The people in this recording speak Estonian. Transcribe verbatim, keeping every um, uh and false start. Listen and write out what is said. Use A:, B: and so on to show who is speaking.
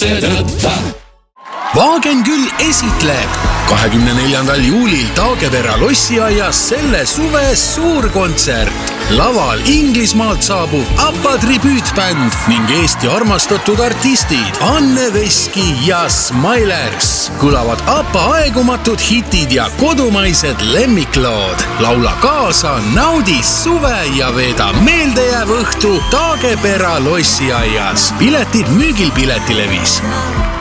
A: tõtta.
B: Vaagen küll esitleb kahekümne neljandal juulil Taagepera lossiaias selle suve suurkontsert. Laval Inglismaalt saabub ABBA tribüütbänd ning Eesti armastatud artistid Anne Veski ja Smilers. Kõlavad ABBA aegumatud hitid ja kodumaised lemmiklood. Laula kaasa, naudi suve ja veeda meeldejääv õhtu Taagepera lossiaias. Piletid müügil Piletilevis.